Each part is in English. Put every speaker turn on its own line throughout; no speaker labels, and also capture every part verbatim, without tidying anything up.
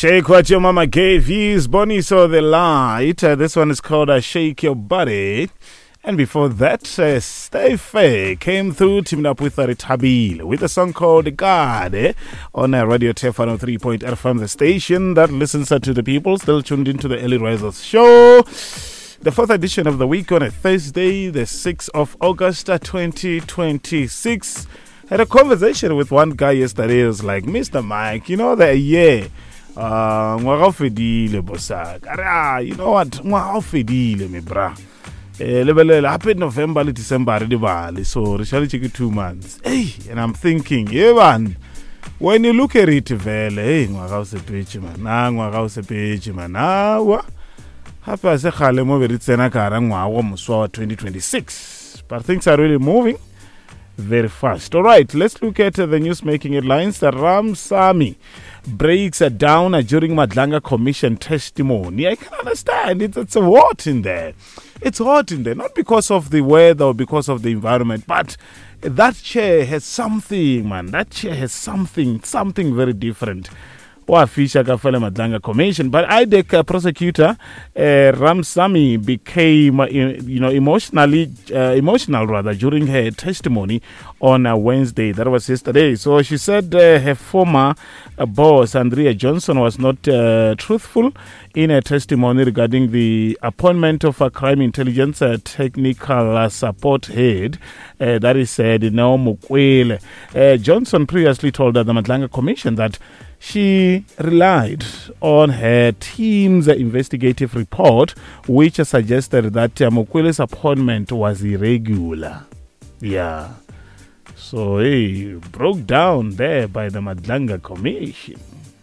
Shake what your mama gave you. Boniso the Light. Uh, this one is called uh, Shake Your Body. And before that, uh, Stay Fair came through, teaming up with Ritabil with a song called God eh, on uh, Radio T F one oh three point F M, the station that listens uh, to the people. Still tuned into the Early Risers show. The fourth edition of the week on a Thursday, the sixth of August, uh, twenty twenty-six. Had a conversation with one guy yesterday. It was like, Mister Mike, you know that, yeah. Uh, ngwaga o fedile bosaka. You know what? Ngwaga o fedile me bra. Eh lebelela happy November le December re di bale. So re shall check two months. Hey, and I'm thinking, yeah man. When you look at it vele, hey ngwaga o sepetse man. Na ngwaga o sepetse man. Na wa. Happy as a khale mo be re tsena ka ra ngwaga mo swa twenty twenty-six. But things are really moving very fast. All right, let's look at uh, the news making headlines. The Ramsamy breaks uh, down uh, during Madlanga Commission testimony. I can understand it's, it's hot in there. It's hot in there, not because of the weather or because of the environment, but that chair has something, man. That chair has something, something very different. Fisher Madlanga Commission, but I D E C uh, prosecutor uh, Ramsamy became, uh, you know, emotionally uh, emotional rather during her testimony on uh, Wednesday. That was yesterday. So she said uh, her former uh, boss Andrea Johnson was not uh, truthful in her testimony regarding the appointment of a crime intelligence uh, technical uh, support head. Uh, that is said, uh, Naomi Mukwele. Uh, Johnson previously told uh, the Madlanga Commission that she relied on her team's investigative report, which suggested that uh, Mukwele's appointment was irregular. Yeah. So, hey, broke down there by the Madlanga Commission.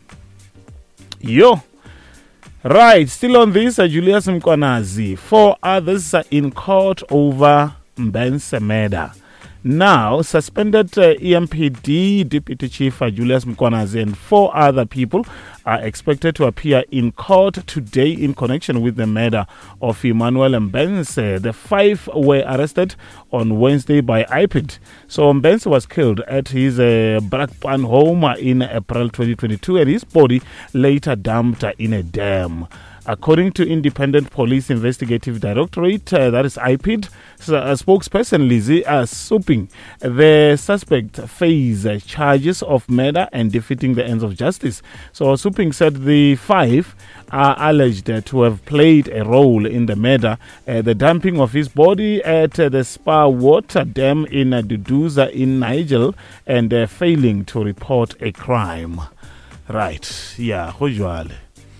Yo. Right, still on this, uh, Julius Mkwanazi. Four others are in court over Mbense murder. Now, suspended uh, E M P D Deputy Chief uh, Julius Mkwanazi and four other people are expected to appear in court today in connection with the murder of Emmanuel Mbense. The five were arrested on Wednesday by I P I D. So Mbense was killed at his uh, Brakpan home in April twenty twenty-two and his body later dumped in a dam. According to Independent Police Investigative Directorate, uh, that is I P I D, so, uh, spokesperson Lizzie uh, Suping, the suspect faced uh, charges of murder and defeating the ends of justice. So Suping said the five are alleged uh, to have played a role in the murder, uh, the dumping of his body at uh, the Spa Water Dam in uh, Duduza in Niger, and uh, failing to report a crime. Right, yeah, usually.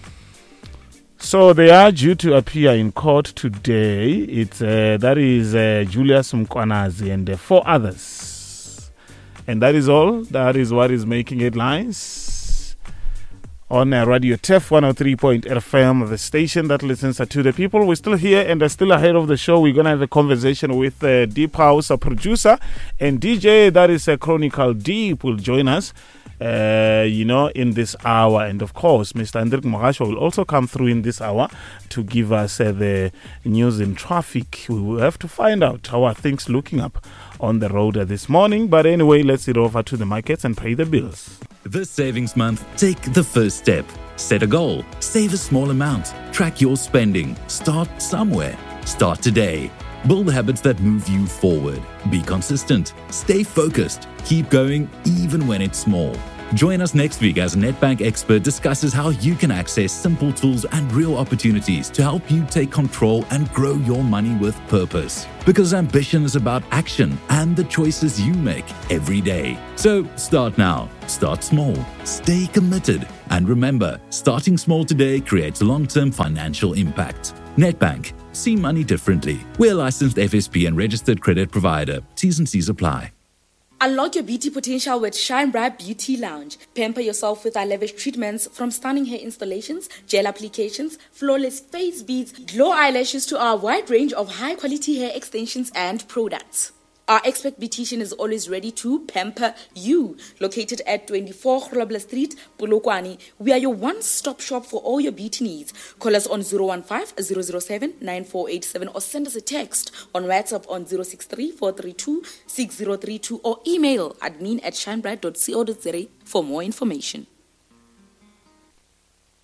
So they are due to appear in court today. It's uh, that is uh, Julius Mkwanazi and uh, four others, and that is all. That is what is making headlines on uh, Radio T F one oh three point F M, the station that listens to the people. We're still here and uh, still ahead of the show. We're gonna have a conversation with uh, Deep House, a producer and D J. That is uh, Chronicle Deep will join us. Uh, you know, in this hour. And of course, Mister Hendrik Mogasho will also come through in this hour to give us uh, the news in traffic. We will have to find out how are things looking up on the road uh, this morning. But anyway, let's head over to the markets and pay the bills.
This savings month, take the first step. Set a goal. Save a small amount. Track your spending. Start somewhere. Start today. Build habits that move you forward. Be consistent. Stay focused. Keep going even when it's small. Join us next week as a Nedbank expert discusses how you can access simple tools and real opportunities to help you take control and grow your money with purpose. Because ambition is about action and the choices you make every day. So start now. Start small. Stay committed. And remember, starting small today creates long-term financial impact. Nedbank. See money differently. We're a licensed F S P and registered credit provider. T's and C's apply.
Unlock your beauty potential with Shine Bright Beauty Lounge. Pamper yourself with our lavish treatments from stunning hair installations, gel applications, flawless face beads, glow eyelashes to our wide range of high-quality hair extensions and products. Our expert beautician is always ready to pamper you. Located at twenty-four Grobler Street, Polokwane, we are your one-stop shop for all your beauty needs. Call us on zero one five, zero zero seven, nine four eight seven or send us a text on WhatsApp on zero six three, four three two, six zero three two or email admin at shinebright dot co dot za for more information.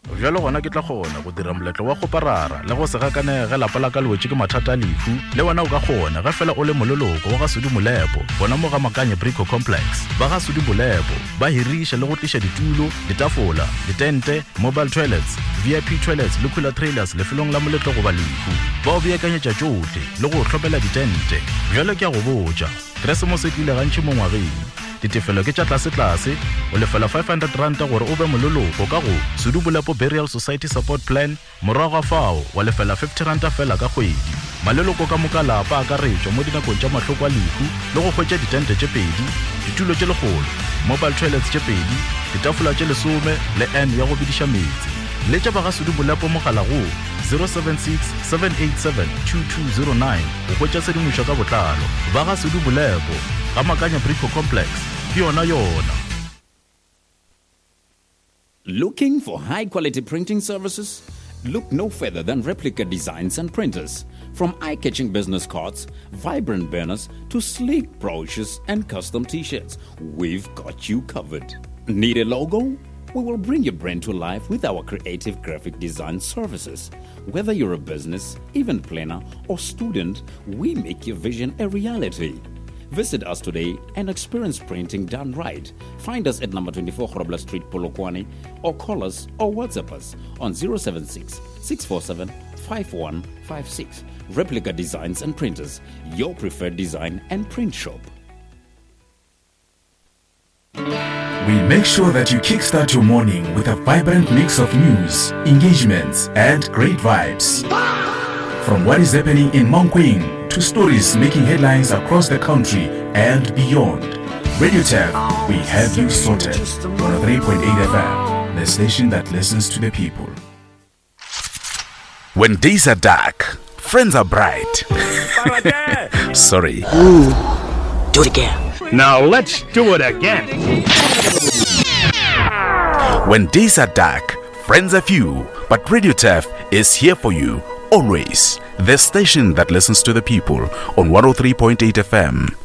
Jalo gona ke tla kgona go dira moletlo wa go parara le go se gakane ge lapa la ka lwetse ke mathata a lefu le wena o ka kgona ge fela o le mololoko wa ga Sudi Molepo bona mo ga Makanye Brico Complex ba ga Sudi Molepo ba hirisha le go tlisha ditulo ditafola ditente mobile toilets V I P toilets le cooler trailers le felong la moletlo go ba lefu ba o beakanyetša tšohle le go hlopela ditente jalo ke a go botša Keresemose ke ile gantši mo ngwageng ditefelo ke tša tlase-tlase o lefela five hundred rand gore o be mololoko ka go Sudi Molepo Burial Society Support Plan morago fao wa lefela fifty rand fela ka kgwedi maleloko ka moka lapa a ka retšwa mo dinakong tša mahloko a lefu le go hwetša ditente tše pedi ditulo tše legolo mobile toilets tše pedi ditafola tše lesome le n ya go bediša metsi le tša ba ga Sudi Molepo mogala go zero seven six seven eight seven two two zero nine go hwetša sedimošo ka botlalo ba ga Sudi Molepo ga Makanye Brico Complex ke yona yona.
Looking for high-quality printing services? Look no further than Replica Designs and Printers. From eye-catching business cards, vibrant banners, to sleek brochures and custom t-shirts, we've got you covered. Need a logo? We will bring your brand to life with our creative graphic design services. Whether you're a business, event planner, or student, we make your vision a reality. Visit us today and experience printing done right. Find us at number twenty-four Grobler Street, Polokwane, or call us or WhatsApp us on zero seven six, six four seven, five one five six. Replica Designs and Printers, your preferred design and print shop.
We make sure that you kickstart your morning with a vibrant mix of news, engagements, and great vibes. From what is happening in Mankweng to stories making headlines across the country and beyond. Radio Tab, we have you sorted. one oh three point eight F M, the station that listens to the people.
When days are dark, friends are bright. Sorry.
Ooh, do it again.
Now let's do it again.
When days are dark, friends are few, but Radio Tab is here for you always. The station that listens to the people on one oh three point eight F M.